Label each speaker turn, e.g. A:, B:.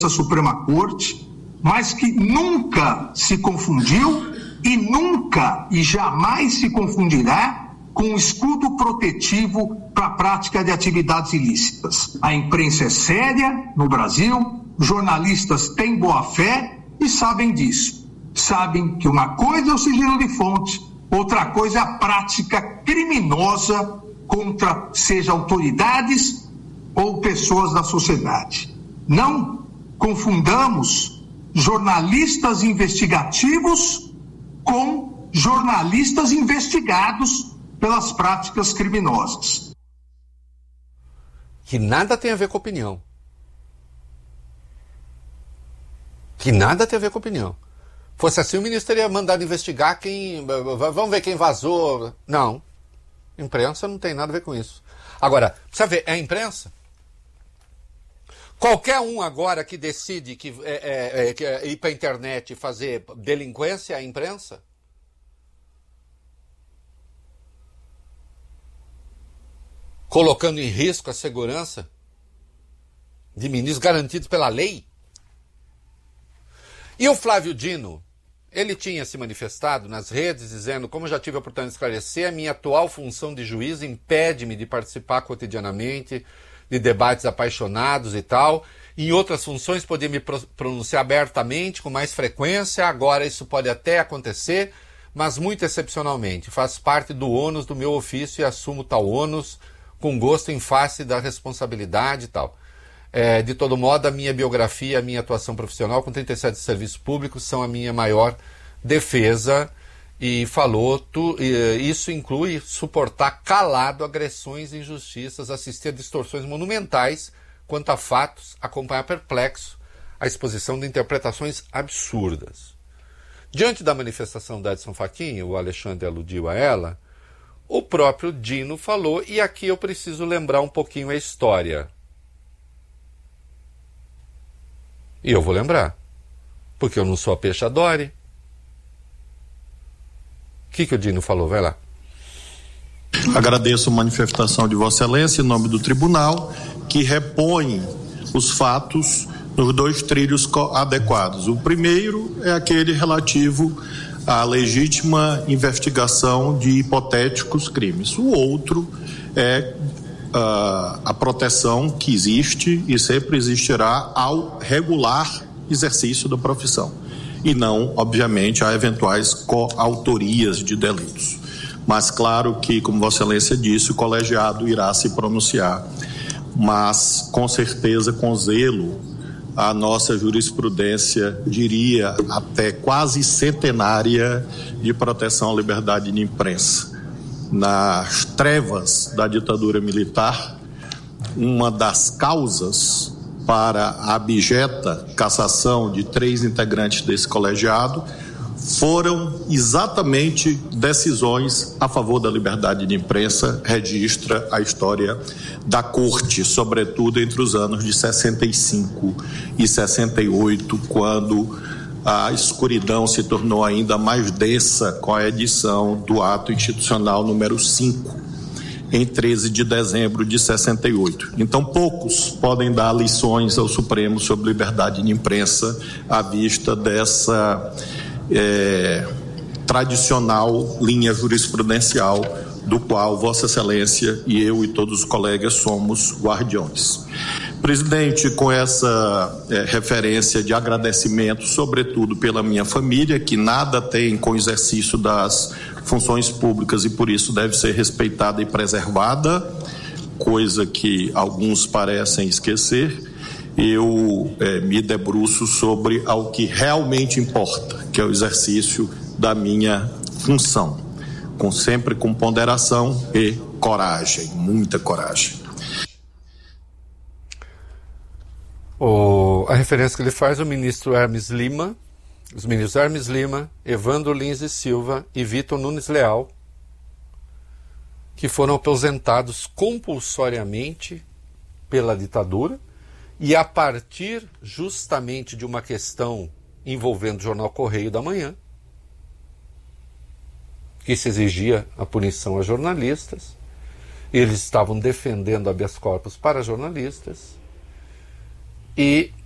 A: Suprema Corte, mas que nunca se confundiu e nunca e jamais se confundirá com o escudo protetivo para a prática de atividades ilícitas. A imprensa é séria no Brasil, jornalistas têm boa-fé e sabem disso. Sabem que uma coisa é o sigilo de fonte, outra coisa é a prática criminosa contra, seja autoridades ou pessoas da sociedade. Não confundamos jornalistas investigativos com jornalistas investigados pelas práticas criminosas.
B: Que nada tem a ver com opinião. Que nada tem a ver com opinião. Fosse assim, o ministro teria mandado investigar quem... Vamos ver quem vazou. Não. Imprensa não tem nada a ver com isso. Agora, precisa ver, é a imprensa? Qualquer um agora que decide que ir para a internet e fazer delinquência é a imprensa? Colocando em risco a segurança de ministros garantidos pela lei? E o Flávio Dino, ele tinha se manifestado nas redes dizendo: como já tive a oportunidade de esclarecer, a minha atual função de juiz impede-me de participar cotidianamente de debates apaixonados e tal. Em outras funções podia me pronunciar abertamente, com mais frequência. Agora isso pode até acontecer, mas muito excepcionalmente. Faz parte do ônus do meu ofício e assumo tal ônus com gosto em face da responsabilidade e tal. De todo modo, a minha biografia, a minha atuação profissional com 37 serviços públicos são a minha maior defesa. E falou, isso inclui suportar calado agressões e injustiças, assistir a distorções monumentais quanto a fatos, acompanhar perplexo a exposição de interpretações absurdas. Diante da manifestação da Edson Fachin, o Alexandre aludiu a ela, o próprio Dino falou, e aqui eu preciso lembrar um pouquinho a história. E eu vou lembrar, porque eu não sou a Peixadori. O que o Dino falou? Vai lá.
C: Agradeço a manifestação de Vossa Excelência em nome do Tribunal, que repõe os fatos nos dois trilhos adequados. O primeiro é aquele relativo à legítima investigação de hipotéticos crimes. O outro é a proteção que existe e sempre existirá ao regular exercício da profissão, e não, obviamente, a eventuais coautorias de delitos. Mas claro que, como Vossa Excelência disse, o colegiado irá se pronunciar, mas com certeza, com zelo, a nossa jurisprudência, diria até quase centenária, de proteção à liberdade de imprensa. Nas trevas da ditadura militar, uma das causas para a abjeta cassação de 3 integrantes desse colegiado foram exatamente decisões a favor da liberdade de imprensa. Registra a história da Corte, sobretudo entre os anos de 65 e 68, quando a escuridão se tornou ainda mais densa com a edição do ato institucional número 5, em 13 de dezembro de 68. Então, poucos podem dar lições ao Supremo sobre liberdade de imprensa à vista dessa tradicional linha jurisprudencial do qual Vossa Excelência e eu e todos os colegas somos guardiões. Presidente, com essa referência de agradecimento, sobretudo pela minha família, que nada tem com o exercício das funções públicas e por isso deve ser respeitada e preservada, coisa que alguns parecem esquecer, eu me debruço sobre ao que realmente importa, que é o exercício da minha função, sempre com ponderação e coragem, muita coragem.
B: A referência que ele faz ao ministro Hermes Lima, os ministros Hermes Lima, Evandro Lins e Silva e Vitor Nunes Leal, que foram aposentados compulsoriamente pela ditadura e a partir justamente de uma questão envolvendo o jornal Correio da Manhã, que se exigia a punição a jornalistas. Eles estavam defendendo habeas corpus para jornalistas e